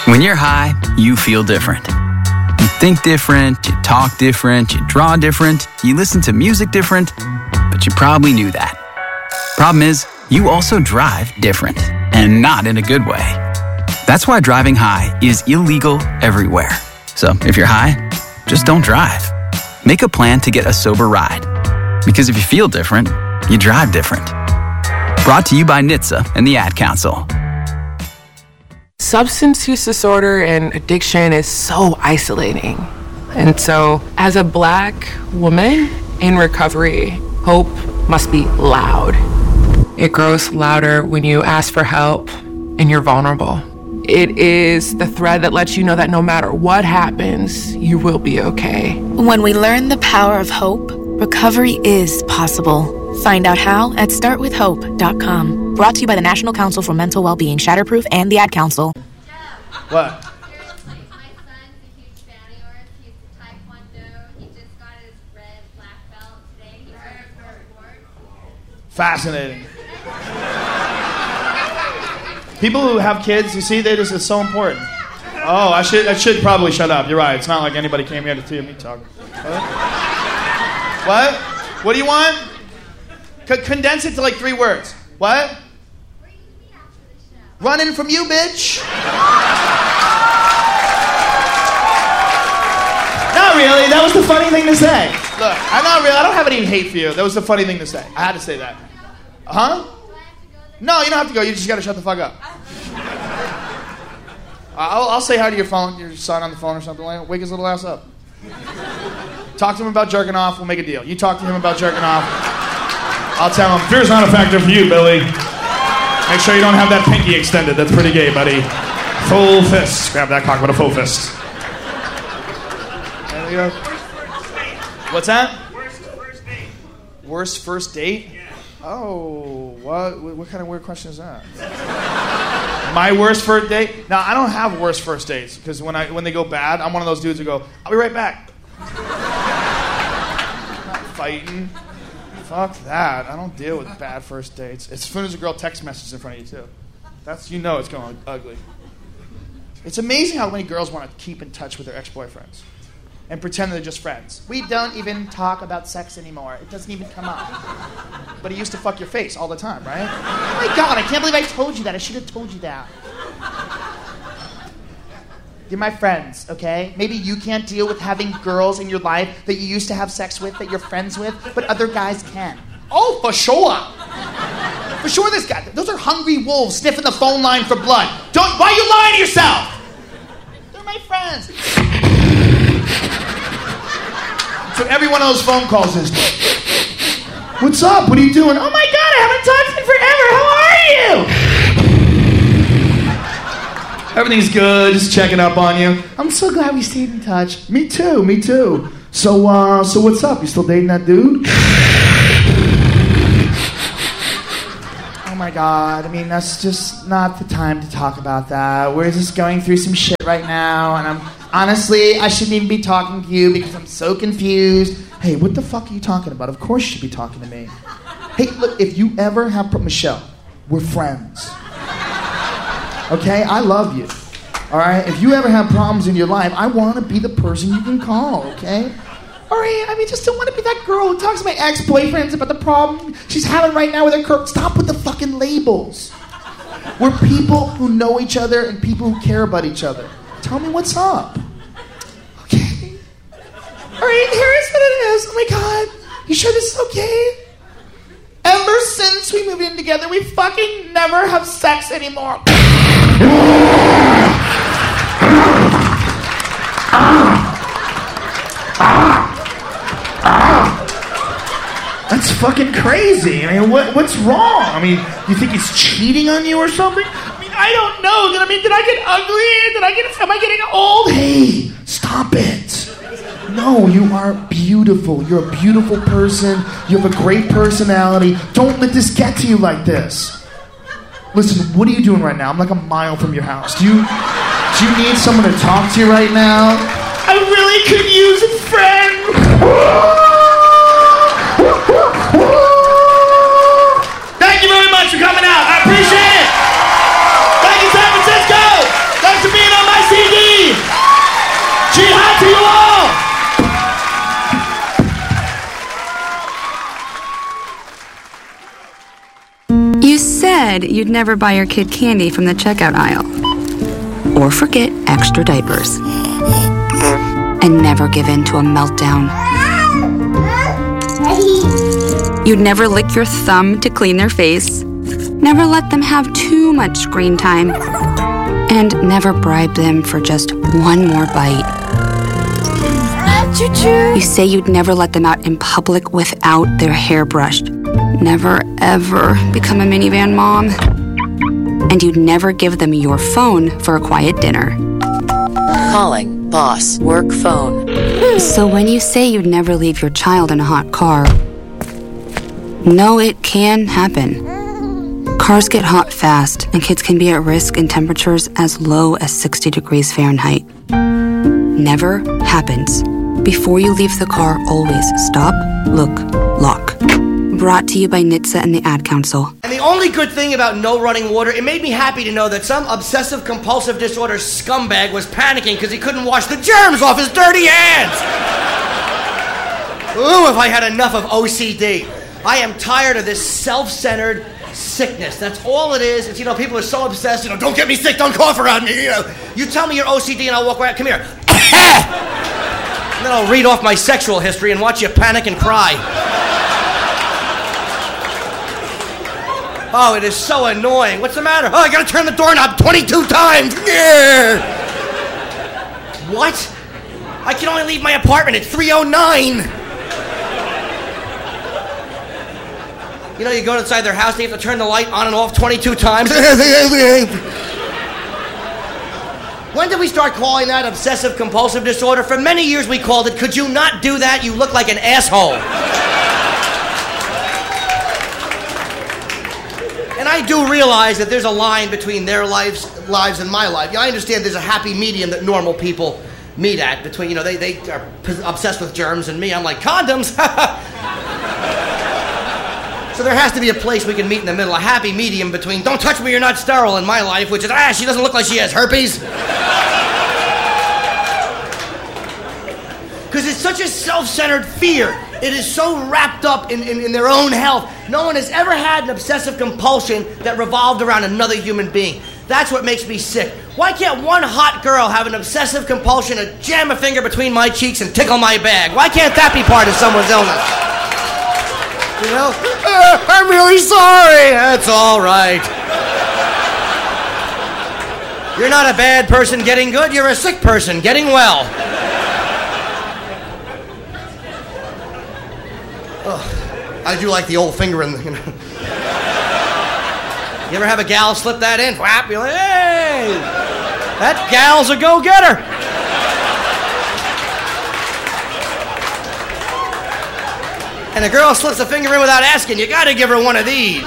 When you're high, you feel different. You think different, you talk different, you draw different, you listen to music different, but you probably knew that. Problem is, you also drive different, and not in a good way. That's why driving high is illegal everywhere. So if you're high, just don't drive. Make a plan to get a sober ride. Because if you feel different, you drive different. Brought to you by NHTSA and the Ad Council. Substance use disorder and addiction is so isolating. And so, as a Black woman in recovery, hope must be loud. It grows louder when you ask for help and you're vulnerable. It is the thread that lets you know that no matter what happens, you will be okay. When we learn the power of hope, recovery is possible. Find out how at startwithhope.com. Brought to you by the National Council for Mental Wellbeing, Shatterproof, and the Ad Council. What? Fascinating. People who have kids, you see, it's so important. Oh, I should probably shut up. You're right. It's not like anybody came here to hear me talk. What? What do you want? Condense it to like 3 words. What? Running from you, bitch. Not really. That was the funny thing to say. Look, I don't have any hate for you. That was the funny thing to say. I had to say that. Huh? No, you don't have to go. You just got to shut the fuck up. I'll say hi to your son on the phone or something like that. Wake his little ass up. Talk to him about jerking off. We'll make a deal. You talk to him about jerking off. I'll tell him, fear's not a factor for you, Billy. Make sure you don't have that pinky extended. That's pretty gay, buddy. Full fist. Grab that cock with a full fist. There we go. What's that? Worst first date. Worst first date? Yeah. Oh, what kind of weird question is that? My worst first date? No, I don't have worst first dates because when they go bad, I'm one of those dudes who go, I'll be right back. I'm not fighting. Fuck that. I don't deal with bad first dates. As soon as a girl text messages in front of you too. It's going ugly. It's amazing how many girls want to keep in touch with their ex-boyfriends and pretend they're just friends. We don't even talk about sex anymore. It doesn't even come up. But he used to fuck your face all the time, right? Oh my God, I can't believe I told you that. I should have told you that. You're my friends, okay? Maybe you can't deal with having girls in your life that you used to have sex with, that you're friends with, but other guys can. Oh, for sure. For sure this guy. Those are hungry wolves sniffing the phone line for blood. Why are you lying to yourself? They're my friends. So every one of those phone calls is, what's up? What are you doing? Oh my God, I haven't talked in forever. How are you? Everything's good, just checking up on you. I'm so glad we stayed in touch. Me too. So what's up? You still dating that dude? Oh my God, that's just not the time to talk about that. We're just going through some shit right now, and honestly, I shouldn't even be talking to you because I'm so confused. Hey, what the fuck are you talking about? Of course you should be talking to me. Hey, look, if you ever have... Michelle, we're friends. Okay? I love you. All right? If you ever have problems in your life, I want to be the person you can call, okay? All right? Just don't want to be that girl who talks to my ex-boyfriends about the problem she's having right now with her curve. Stop with the fucking labels. We're people who know each other and people who care about each other. Tell me what's up. Okay? All right, here is what it is. Oh my God. You sure this is okay? Ever since we moved in together, we fucking never have sex anymore. That's fucking crazy. What's wrong? You think he's cheating on you or something? I don't know. Did I get ugly? Am I getting old? Hey, stop it. No, you are beautiful. You're a beautiful person. You have a great personality. Don't let this get to you like this. Listen, what are you doing right now? I'm like a mile from your house. Do you need someone to talk to you right now? I really could use a friend. Thank you very much for coming out. I appreciate it. Thank you, San Francisco. Thanks for being on my you'd never buy your kid candy from the checkout aisle. Or forget extra diapers. And never give in to a meltdown. You'd never lick your thumb to clean their face. Never let them have too much screen time. And never bribe them for just one more bite. You say you'd never let them out in public without their hair brushed. Never, ever become a minivan mom. And you'd never give them your phone for a quiet dinner. Calling boss work phone. So when you say you'd never leave your child in a hot car, no, it can happen. Cars get hot fast, and kids can be at risk in temperatures as low as 60 degrees Fahrenheit. Never happens. Before you leave the car, always stop, look, lock. Brought to you by NHTSA and the Ad Council. And the only good thing about no running water, it made me happy to know that some obsessive-compulsive disorder scumbag was panicking because he couldn't wash the germs off his dirty hands. Ooh, if I had enough of OCD. I am tired of this self-centered sickness. That's all it is. It's, people are so obsessed, don't get me sick, don't cough around me, You tell me you're OCD and I'll walk around, come here. And then I'll read off my sexual history and watch you panic and cry. Oh, it is so annoying. What's the matter? Oh, I gotta turn the doorknob 22 times. Yeah. What? I can only leave my apartment at 3:09. You go inside their house and you have to turn the light on and off 22 times. When did we start calling that obsessive-compulsive disorder? For many years we called it, could you not do that? You look like an asshole. And I do realize that there's a line between their lives and my life. I understand there's a happy medium that normal people meet at between, they are obsessed with germs, and me, I'm like, condoms? So there has to be a place we can meet in the middle, a happy medium between don't touch me, you're not sterile in my life, which is, she doesn't look like she has herpes. Because it's such a self-centered fear. It is so wrapped up in their own health. No one has ever had an obsessive compulsion that revolved around another human being. That's what makes me sick. Why can't one hot girl have an obsessive compulsion to jam a finger between my cheeks and tickle my bag? Why can't that be part of someone's illness? I'm really sorry. That's all right. You're not a bad person getting good. You're a sick person getting well. I do like the old finger in the, You ever have a gal slip that in? Whap, you're like, hey, that gal's a go-getter. And a girl slips a finger in without asking, you gotta give her one of these.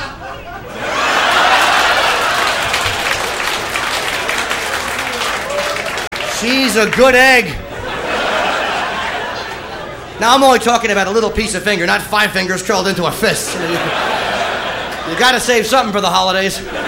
She's a good egg. Now, I'm only talking about a little piece of finger, not 5 fingers curled into a fist. You gotta save something for the holidays.